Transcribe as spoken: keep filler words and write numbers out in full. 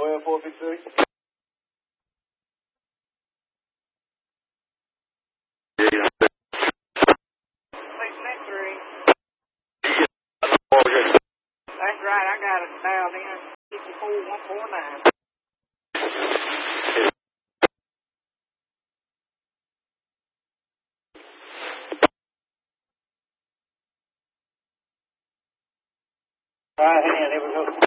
twelve four fifty-three. That's right, I got it dialed in. sixty-four one forty-nine. Right hand, here we go.